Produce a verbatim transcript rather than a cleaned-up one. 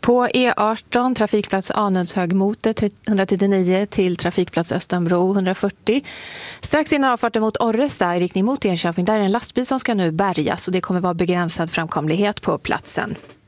På E arton, trafikplats Anundshögmote etthundratrettionio till trafikplats Östanbro etthundrafyrtio. Strax innan avfarten mot Orresta i riktning mot Enköping, där är en lastbil som ska nu bärgas och det kommer vara begränsad framkomlighet på platsen.